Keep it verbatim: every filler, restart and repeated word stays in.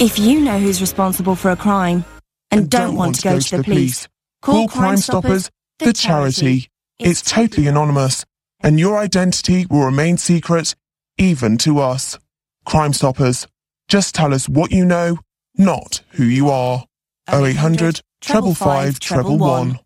If you know who's responsible for a crime and, and don't, don't want to go, go to the police, call Crime Stoppers, the charity. It's totally anonymous, and your identity will remain secret, even to us. Crime Stoppers. Just tell us what you know, not who you are. oh eight hundred, five five five, one one one.